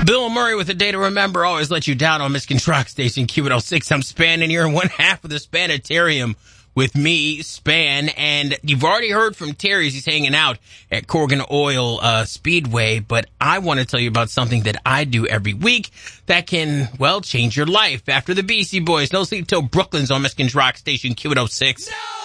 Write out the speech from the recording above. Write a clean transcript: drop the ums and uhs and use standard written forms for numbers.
Bill Murray with a day to remember. Always let you down on Michigan's Rock Station Q106. I'm Span, and you're in one half of the Spanitarium with me, Span. And you've already heard from Terry. He's hanging out at Corgan Oil Speedway. But I want to tell you about something that I do every week that can, well, change your life. After the Beastie Boys, No Sleep Till Brooklyn's on Michigan's Rock Station Q106. No!